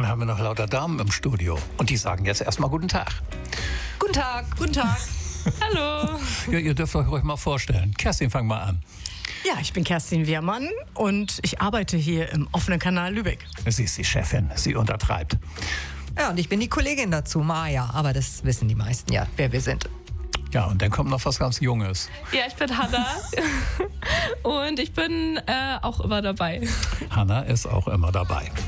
haben wir noch lauter Damen im Studio. Und die sagen jetzt erstmal guten Tag. Guten Tag. Guten Tag. Hallo. Ja, ihr dürft euch ruhig mal vorstellen. Kerstin, fang mal an. Ja, ich bin Kerstin Wehrmann und ich arbeite hier im offenen Kanal Lübeck. Sie ist die Chefin, sie untertreibt. Ja, und ich bin die Kollegin dazu, Maja. Aber das wissen die meisten ja, wer wir sind. Ja, und dann kommt noch was ganz Junges. Ja, ich bin Hanna und ich bin auch immer dabei. Hanna ist auch immer dabei.